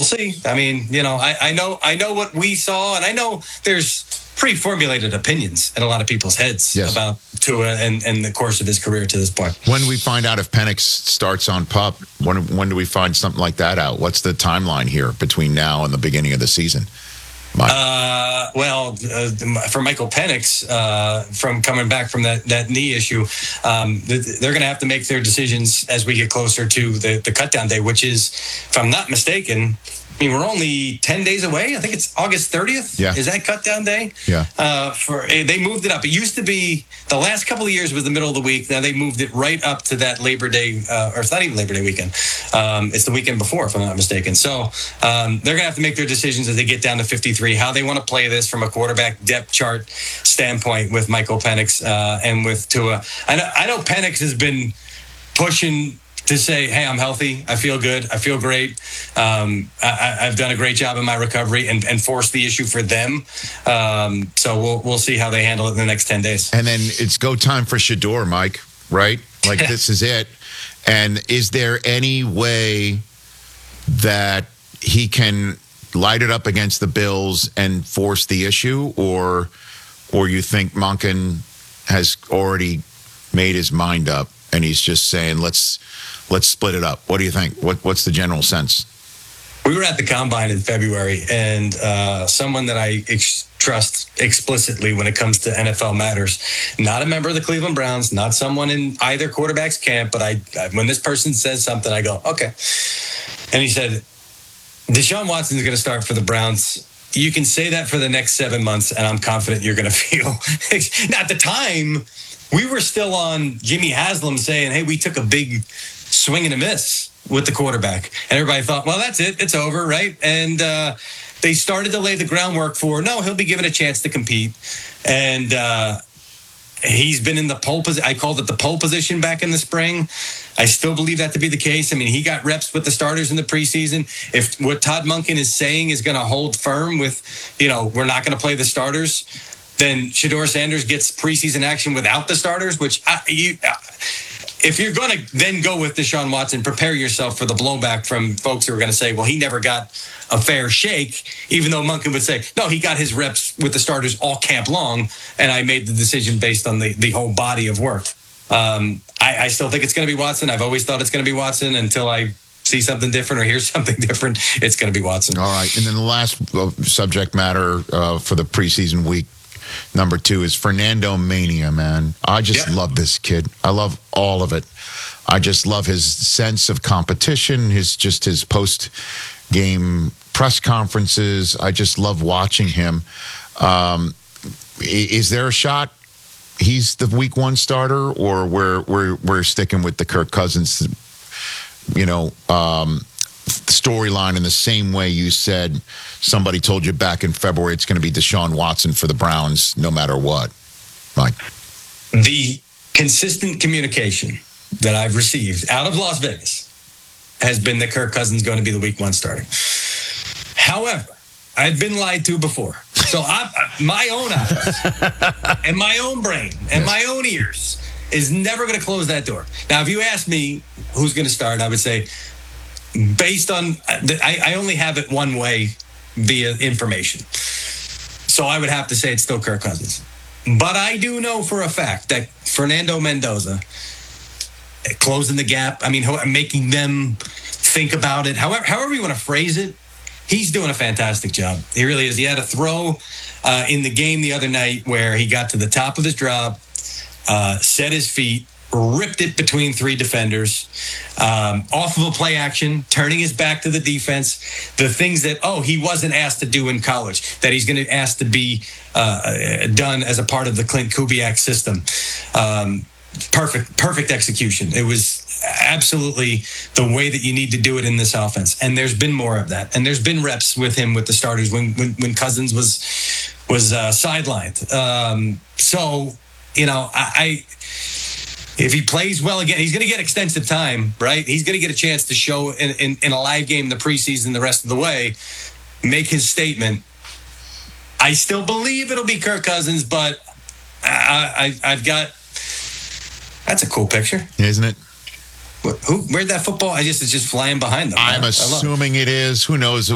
see. I mean, I know what we saw, and I know there's pre-formulated opinions in a lot of people's heads about Tua and the course of his career to this point. When do we find out if Penix starts on PUP? When do we find something like that out? What's the timeline here between now and the beginning of the season? For Michael Penix, from coming back from that knee issue, they're going to have to make their decisions as we get closer to the cutdown day, which is, if I'm not mistaken, we're only 10 days away. I think it's August 30th. Yeah. Is that cutdown day? Yeah. They moved it up. It used to be the last couple of years was the middle of the week. Now they moved it right up to that Labor Day, or it's not even Labor Day weekend. It's the weekend before, if I'm not mistaken. So they're going to have to make their decisions as they get down to 53, how they want to play this from a quarterback depth chart standpoint with Michael Penix and with Tua. I know Penix has been pushing to say, hey, I'm healthy. I feel good. I feel great. I've done a great job in my recovery and forced the issue for them. So we'll see how they handle it in the next 10 days. And then it's go time for Shedeur, Mike, right? Like, this is it. And is there any way that he can light it up against the Bills and force the issue? Or you think Monken has already made his mind up and he's just saying, let's split it up? What do you think? What's the general sense? We were at the Combine in February, and someone that I trust explicitly when it comes to NFL matters, not a member of the Cleveland Browns, not someone in either quarterback's camp, but when this person says something, I go, okay. And he said, Deshaun Watson is going to start for the Browns. You can say that for the next 7 months, and I'm confident you're going to feel. Now, at the time, we were still on Jimmy Haslam saying, hey, we took a big swing and a miss with the quarterback. And everybody thought, well, that's it. It's over, right? And they started to lay the groundwork for, no, he'll be given a chance to compete. And he's been in the pole position. I called it the pole position back in the spring. I still believe that to be the case. I mean, he got reps with the starters in the preseason. If what Todd Monken is saying is going to hold firm with, we're not going to play the starters, then Shedeur Sanders gets preseason action without the starters, which if you're going to then go with Deshaun Watson, prepare yourself for the blowback from folks who are going to say, well, he never got a fair shake, even though Monken would say, no, he got his reps with the starters all camp long, and I made the decision based on the whole body of work. I still think it's going to be Watson. I've always thought it's going to be Watson until I see something different or hear something different. It's going to be Watson. All right. And then the last subject matter for the preseason week, number 2, is Fernando Mania, man. I just love this kid. I love all of it. I just love his sense of competition, his post-game press conferences. I just love watching him. Is there a shot he's the week 1 starter, or we're sticking with the Kirk Cousins, storyline in the same way you said somebody told you back in February it's going to be Deshaun Watson for the Browns no matter what? Mike? The consistent communication that I've received out of Las Vegas has been that Kirk Cousins is going to be the week 1 starter. However, I've been lied to before. So my own eyes and my own brain and my own ears is never going to close that door. Now, if you ask me who's going to start, I would say, based on, I only have it one way via information. So I would have to say it's still Kirk Cousins. But I do know for a fact that Fernando Mendoza, closing the gap, making them think about it, however you want to phrase it, he's doing a fantastic job. He really is. He had a throw in the game the other night where he got to the top of his drop, set his feet, ripped it between 3 defenders, off of a play action, turning his back to the defense, the things that, he wasn't asked to do in college, that he's going to ask to be done as a part of the Clint Kubiak system. Perfect execution. It was absolutely the way that you need to do it in this offense. And there's been more of that. And there's been reps with him with the starters when Cousins was sidelined. If he plays well again, he's going to get extensive time, right? He's going to get a chance to show in a live game in the preseason the rest of the way, make his statement. I still believe it'll be Kirk Cousins, but I've got... That's a cool picture. Isn't it? Where'd that football? It's just flying behind them. I'm assuming it is. Who knows?